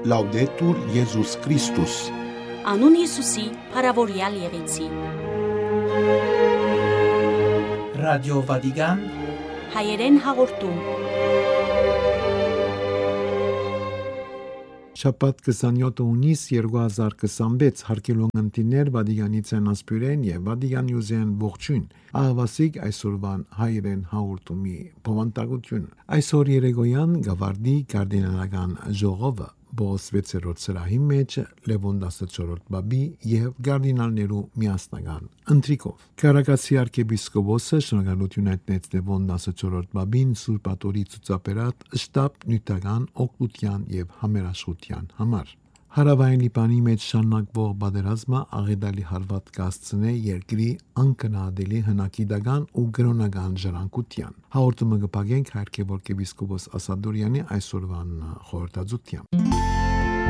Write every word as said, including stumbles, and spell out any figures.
Laudetur Iesus Christus. Անուն Հիսուսի, փառավորյալ եղեցի։ Ռադիո Վատիկան հայերեն հաղորդում։ Շաբաթ քսանյոթ հունիս երկու հազար քսանվեց հարկելուն ընտիներ Վատիկանի ցանասպյուրեն եւ Վատիկան յուզեն ողջույն ահավասիկ այսօրվան հայերեն հաղորդումի բովանդակություն այսօր երեգոյան գավարդի կարդինալական ժողովը Բոս վեցերորդ սրահի մեջ Լևոն տասնչորրորդ բաբի եւ գարդինալներու միասնական ընտրիկով Կարակասի arczepiskopos-ը շնորհալություն հայտնեց Լևոն տասնչորրորդ բաբին Սուրբ Աթորի ցուցաբերած շտաբ նյութական օգնության եւ համերաշխության համար Հարավային Լիբանի մեջ շարունակվող պատերազմը աղետալի հարված կասցնե երկրի անկնահատելի հնագիտական ու գրոնական ժառանգության հաղորդումը կփակենք arczepiskopos Ասադորյանի այսօրվան խորհրդածությամբ